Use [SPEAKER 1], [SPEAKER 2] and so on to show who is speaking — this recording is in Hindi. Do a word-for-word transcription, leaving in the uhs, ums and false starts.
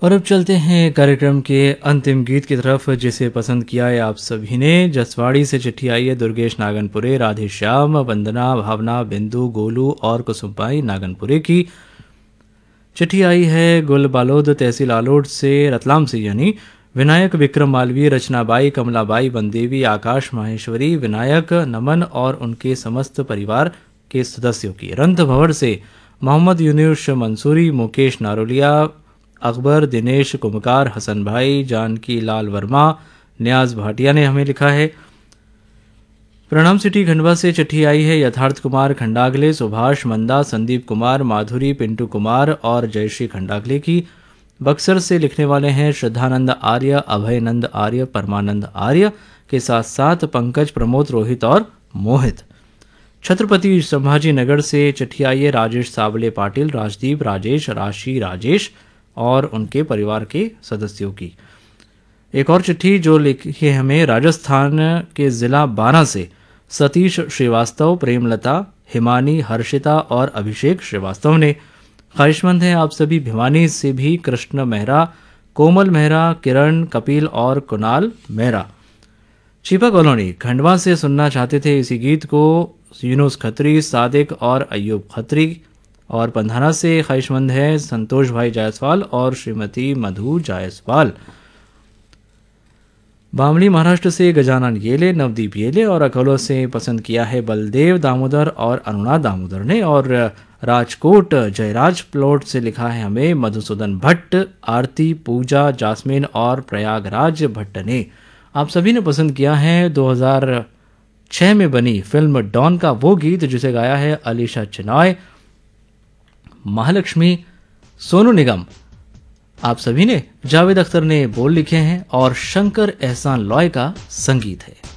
[SPEAKER 1] और अब चलते हैं कार्यक्रम के अंतिम गीत की तरफ, जिसे पसंद किया है आप सभी ने। जसवाड़ी से चिट्ठी आई है दुर्गेश नागनपुरे, राधे श्याम, वंदना, भावना, बिंदु, गोलू और कुसुमबाई नागनपुरे की। चिट्ठी आई है गुल बालोद तहसील आलोट से, रतलाम से यानी, विनायक, विक्रम मालवीय, रचनाबाई, कमलाबाई, वनदेवी, आकाश माहेश्वरी, विनायक, नमन और उनके समस्त परिवार के सदस्यों की। रंत भंवर से मोहम्मद यूनुस मंसूरी, मुकेश नारोलिया, अकबर, दिनेश कुमकार, हसन भाई, जानकी लाल वर्मा, न्याज भाटिया ने हमें लिखा है। प्रणाम सिटी खंडवा से चिट्ठी आई है यथार्थ कुमार खंडागले, सुभाष मंदा, संदीप कुमार, माधुरी, पिंटू कुमार और जयश्री खंडागले की। बक्सर से लिखने वाले हैं श्रद्धानंद आर्य, अभयनंद आर्य, परमानंद आर्य के साथ साथ पंकज, प्रमोद, रोहित और मोहित। छत्रपति संभाजी नगर से चिट्ठी आई है राजेश सावले पाटिल, राजदीप, राजेश, राशि, राजेश और उनके परिवार के सदस्यों की। एक और चिट्ठी जो लिखी है हमें राजस्थान के ज़िला बारां से सतीश श्रीवास्तव, प्रेमलता, हिमानी, हर्षिता और अभिषेक श्रीवास्तव ने। ख्वाहिशमंद हैं आप सभी भिवानी से भी कृष्ण मेहरा, कोमल मेहरा, किरण, कपिल और कुणाल मेहरा। छिपा कॉलोनी खंडवा से सुनना चाहते थे इसी गीत को यूनुस खत्री, सादिक और अयूब खत्री। और पंधाना से ख्वाहिशमंद है संतोष भाई जायसवाल और श्रीमती मधु जायसवाल। बामणी महाराष्ट्र से गजानन येले, नवदीप येले और अकोला से पसंद किया है बलदेव दामोदर और अरुणा दामोदर ने। और राजकोट जयराज प्लॉट से लिखा है हमें मधुसूदन भट्ट, आरती, पूजा, जास्मीन और प्रयागराज भट्ट ने। आप सभी ने पसंद किया है दो हज़ार छह में बनी फिल्म डॉन का वो गीत जिसे गाया है अलीशा चिनॉय, महालक्ष्मी, सोनू निगम। आप सभी ने, जावेद अख्तर ने बोल लिखे हैं और शंकर एहसान लॉय का संगीत है।